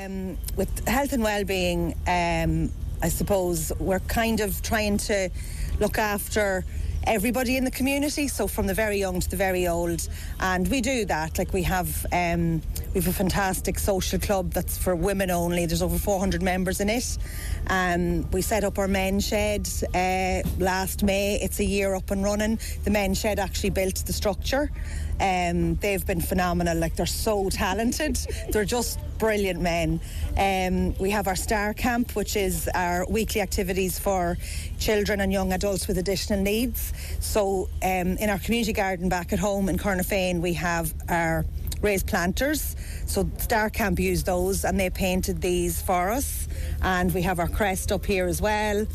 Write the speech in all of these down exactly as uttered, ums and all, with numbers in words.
um, with health and well-being, um, I suppose we're kind of trying to look after everybody in the community, so from the very young to the very old, and we do that. Like we have um, we have a fantastic social club that's for women only. There's over four hundred members in it. Um, we set up our men's shed uh, last May. It's a year up and running. The men's shed actually built the structure. Um, they've been phenomenal. Like, they're so talented. They're just brilliant men. Um, we have our Star Camp, which is our weekly activities for children and young adults with additional needs. So um, in our community garden back at home in Cornafane, we have our raised planters. So Star Camp used those and they painted these for us. And we have our crest up here as well.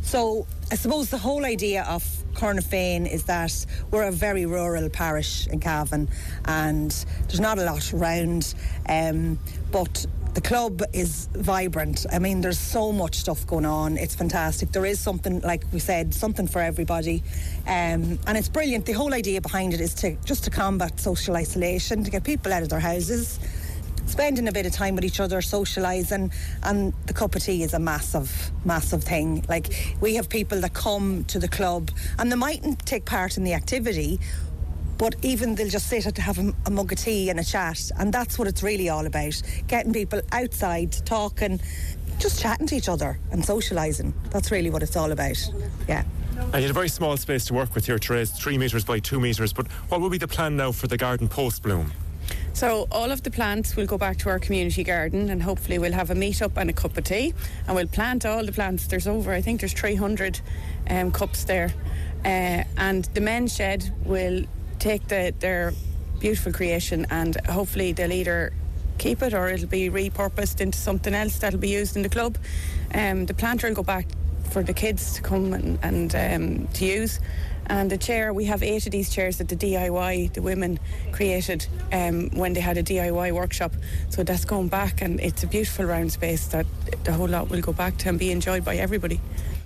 So I suppose the whole idea of Cornafane is that we're a very rural parish in Cavan and there's not a lot around, um, but the club is vibrant. I mean, there's so much stuff going on. It's fantastic. There is something, like we said, something for everybody, um, and it's brilliant. The whole idea behind it is to just to combat social isolation, to get people out of their houses, spending a bit of time with each other, socialising, and the cup of tea is a massive, massive thing. Like, we have people that come to the club and they mightn't take part in the activity, but even they'll just sit to have a, a mug of tea and a chat, and that's what it's really all about, getting people outside, talking, just chatting to each other and socialising. That's really what it's all about, yeah. And you had a very small space to work with here, Therese, three metres by two metres, but what will be the plan now for the garden post-bloom? So all of the plants will go back to our community garden, and hopefully we'll have a meet-up and a cup of tea, and we'll plant all the plants. There's over, I think there's three hundred um, cups there, uh, and the men's shed will take the, their beautiful creation, and hopefully they'll either keep it or it'll be repurposed into something else that'll be used in the club. Um, the planter will go back for the kids to come and, and um, to use. And the chair, we have eight of these chairs that the D I Y, the women created um, when they had a D I Y workshop. So that's going back, and it's a beautiful round space that the whole lot will go back to and be enjoyed by everybody.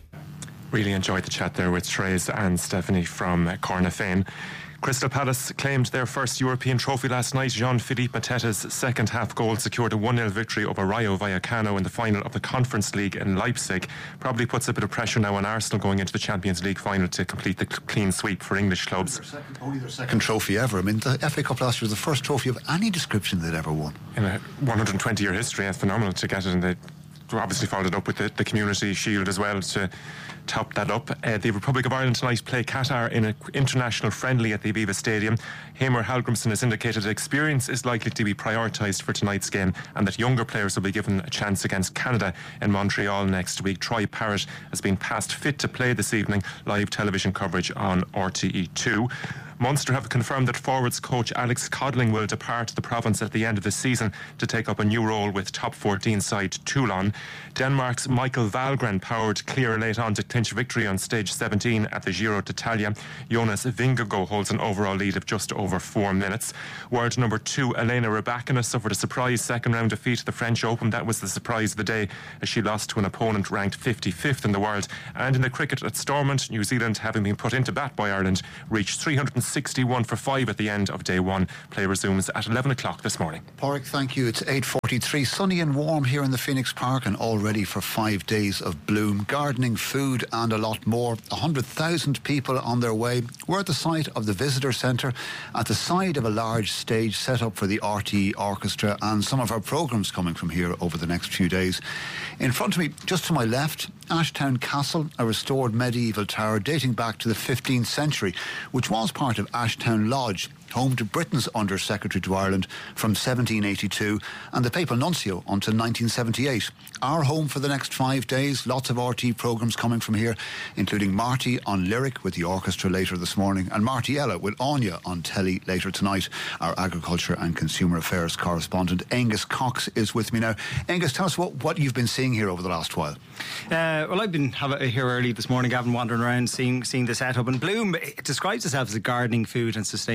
Really enjoyed the chat there with Therese and Stephanie from uh, Cornafane. Crystal Palace claimed their first European trophy last night. Jean-Philippe Mateta's second half goal secured a one nil victory over Rayo Vallecano in the final of the Conference League in Leipzig. Probably puts a bit of pressure now on Arsenal going into the Champions League final to complete the clean sweep for English clubs. Their second, only their second trophy ever. I mean, the F A Cup last year was the first trophy of any description they'd ever won. In a one hundred twenty year history, it's phenomenal to get it, and they obviously followed it up with the, the Community Shield as well to top that up. Uh, the Republic of Ireland tonight play Qatar in an international friendly at the Aviva Stadium. Hamer Hallgrimsson has indicated that experience is likely to be prioritised for tonight's game, and that younger players will be given a chance against Canada in Montreal next week. Troy Parrott has been passed fit to play this evening. Live television coverage on R T E two. Munster have confirmed that forwards coach Alex Codling will depart the province at the end of the season to take up a new role with top fourteen side Toulon. Denmark's Michael Valgren powered clear late on to clinch victory on stage seventeen at the Giro d'Italia. Jonas Vingegaard holds an overall lead of just over four minutes. World number two Elena Rybakina suffered a surprise second round defeat at the French Open. That was the surprise of the day, as she lost to an opponent ranked fifty-fifth in the world. And in the cricket at Stormont, New Zealand, having been put into bat by Ireland, reached three hundred sixty-one for five at the end of day one. Play resumes at eleven o'clock this morning. Pádraig, thank you. It's eight forty-three, sunny and warm here in the Phoenix Park, and all ready for five days of bloom, gardening, food and a lot more. one hundred thousand people on their way. We're at the site of the Visitor Centre, at the side of a large stage set up for the R T E Orchestra and some of our programmes coming from here over the next few days. In front of me, just to my left, Ashtown Castle, a restored medieval tower dating back to the fifteenth century, which was part of Ashtown Lodge, home to Britain's Under-Secretary to Ireland from seventeen eighty-two and the Papal Nuncio until nineteen seventy-eight. Our home for the next five days, lots of R T E programmes coming from here, including Marty on Lyric with the orchestra later this morning, and Marty Ella with Anya on telly later tonight. Our Agriculture and Consumer Affairs correspondent Angus Cox is with me now. Angus, tell us what, what you've been seeing here over the last while. Uh, well, I've been have, here early this morning, Gavin, wandering around seeing seeing the setup. And Bloom, it describes itself as a gardening, food and sustainability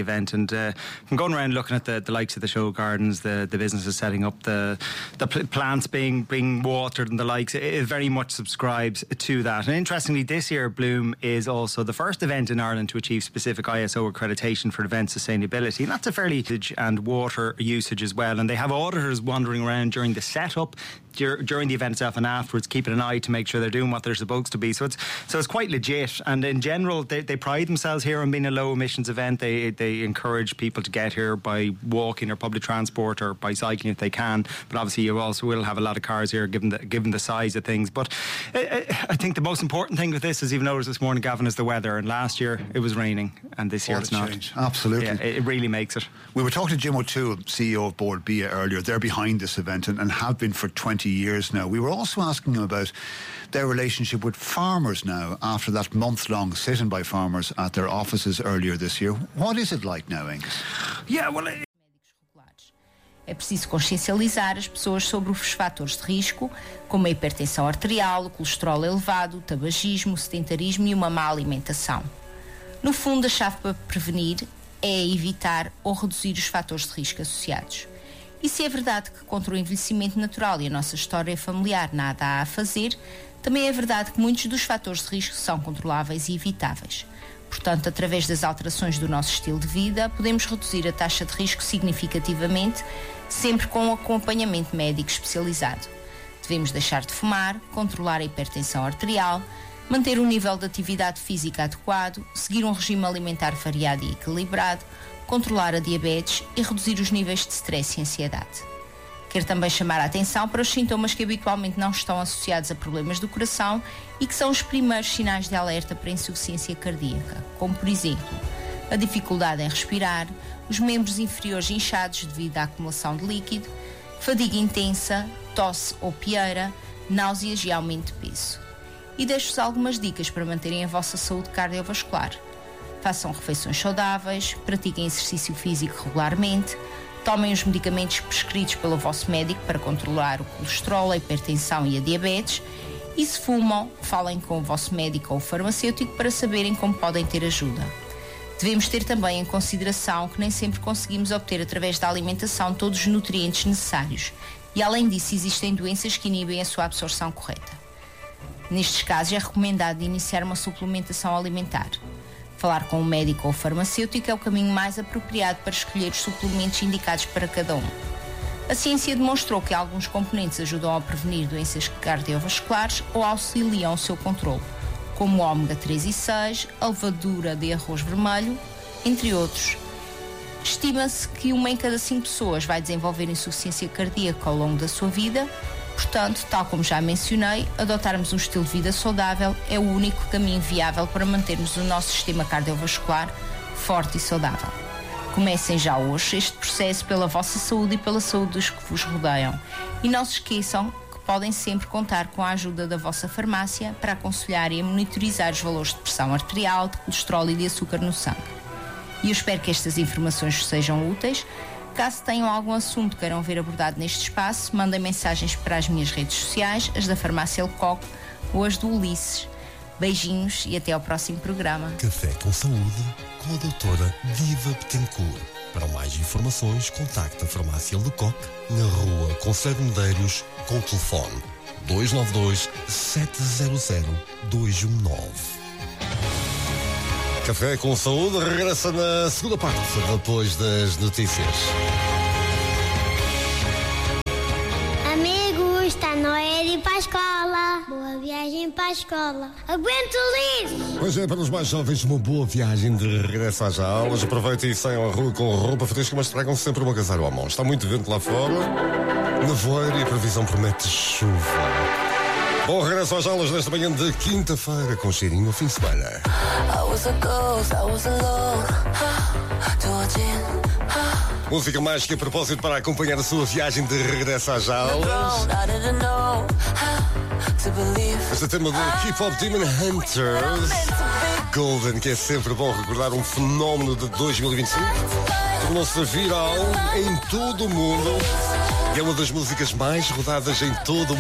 event. And uh, from going around looking at the, the likes of the show gardens, the, the businesses setting up, the the pl- plants being being watered and the likes, it, it very much subscribes to that. And interestingly, this year Bloom is also the first event in Ireland to achieve specific I S O accreditation for event sustainability, and that's a fairly usage and water usage as well. And they have auditors wandering around during the setup, dur- during the event itself, and afterwards, keeping an eye to make sure they're doing what they're supposed to be. So it's so it's quite legit. And in general, they, they pride themselves here on being a low emissions event. They they encourage people to get here by walking or public transport or by cycling if they can. But obviously, you also will have a lot of cars here, given the given the size of things. But I, I think the most important thing with this, as you've noticed this morning, Gavin, is the weather. And last year it was raining, and this year What it's a not. change. Absolutely. Yeah, it really makes it. We were talking to Jim O'Toole, C E O of Board B I A earlier. They're behind this event and, and have been for twenty years now. We were also asking him about their relationship with farmers now after that month-long sit-in by farmers at their offices earlier this year. What is it like now, Angus? Yeah, well, it- É preciso consciencializar as pessoas sobre os fatores de risco, como a hipertensão arterial, o colesterol elevado, o tabagismo, o sedentarismo e uma má alimentação. No fundo, a chave para prevenir é evitar ou reduzir os fatores de risco associados. E se é verdade que contra o envelhecimento natural e a nossa história familiar nada há a fazer, também é verdade que muitos dos fatores de risco são controláveis e evitáveis. Portanto, através das alterações do nosso estilo de vida, podemos reduzir a taxa de risco significativamente, sempre com um acompanhamento médico especializado. Devemos deixar de fumar, controlar a hipertensão arterial, manter um nível de atividade física adequado, seguir um regime alimentar variado e equilibrado, controlar a diabetes e reduzir os níveis de stress e ansiedade. Quero também chamar a atenção para os sintomas que habitualmente não estão associados a problemas do coração e que são os primeiros sinais de alerta para insuficiência cardíaca, como, por exemplo, a dificuldade em respirar, os membros inferiores inchados devido à acumulação de líquido, fadiga intensa, tosse ou pieira, náuseas e aumento de peso. E deixo-vos algumas dicas para manterem a vossa saúde cardiovascular. Façam refeições saudáveis, pratiquem exercício físico regularmente, tomem os medicamentos prescritos pelo vosso médico para controlar o colesterol, a hipertensão e a diabetes. E se fumam, falem com o vosso médico ou farmacêutico para saberem como podem ter ajuda. Devemos ter também em consideração que nem sempre conseguimos obter através da alimentação todos os nutrientes necessários e, além disso, existem doenças que inibem a sua absorção correta. Nestes casos, é recomendado iniciar uma suplementação alimentar. Falar com um médico ou farmacêutico é o caminho mais apropriado para escolher os suplementos indicados para cada um. A ciência demonstrou que alguns componentes ajudam a prevenir doenças cardiovasculares ou auxiliam o seu controle, como o ômega três e seis, a levadura de arroz vermelho, entre outros. Estima-se que uma em cada cinco pessoas vai desenvolver insuficiência cardíaca ao longo da sua vida. Portanto, tal como já mencionei, adotarmos um estilo de vida saudável é o único caminho viável para mantermos o nosso sistema cardiovascular forte e saudável. Comecem já hoje este processo pela vossa saúde e pela saúde dos que vos rodeiam. E não se esqueçam que podem sempre contar com a ajuda da vossa farmácia para aconselhar e monitorizar os valores de pressão arterial, de colesterol e de açúcar no sangue. E eu espero que estas informações sejam úteis. Caso tenham algum assunto que queiram ver abordado neste espaço, mandem mensagens para as minhas redes sociais, as da Farmácia Lecoq ou as do Ulisses. Beijinhos e até ao próximo programa. Café com Saúde com a doutora Diva Betancourt. Para mais informações, contacte a Farmácia Lecoq na rua Conselho Medeiros com o telefone dois nove dois, sete zero zero, dois um nove. Café com Saúde regressa na segunda parte, depois das notícias. Amigos, está na hora de ir para a escola. Boa viagem para a escola. Aguento liso! Pois é, para os mais jovens, uma boa viagem de regresso às aulas. Aproveitem e saiam à rua com roupa fresca, mas tragam sempre um agasalho à mão. Está muito vento lá fora, nevoeiro e a previsão promete chuva. Bom regresso às aulas nesta manhã de quinta-feira, com cheirinho ao fim de semana. Música mais que a propósito para acompanhar a sua viagem de regresso às aulas. Este tema do Keep Up Demon Hunters, Golden, que é sempre bom recordar um fenómeno de dois mil e vinte e cinco. Tornou-se viral em todo o mundo e é uma das músicas mais rodadas em todo o mundo.